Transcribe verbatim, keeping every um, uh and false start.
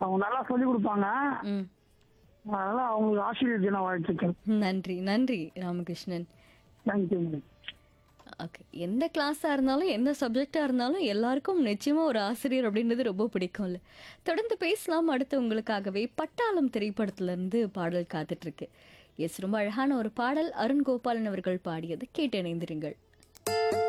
அவங்க நல்லா சொல்லிக் குடுப்பாங்க. ம். அதனால அவங்களுக்கு ஆசிரியர் தின வாழ்த்துக்கள். நன்றி, நன்றி ராமகிருஷ்ணன். Thank you madam. ஓகே. எந்த கிளாஸா இருந்தாலும், எந்த சப்ஜெக்ட்டா இருந்தாலும் எல்லாருக்கும் நிச்சயமா ஒரு ஆசிரியர் அப்படின்றது ரொம்ப பிடிக்கும்ல. தொடர்ந்து பேசலாம். அடுத்து உங்களுக்காகவே பட்டாளம் திரைப்படத்திலிருந்து பாடல் காத்துட்டு இருக்கு. எஸ் ரொம்ப அழகான ஒரு பாடல். அருண் கோபாலன் அவர்கள் பாடியது. கேட்டு இணைந்திருங்கள்.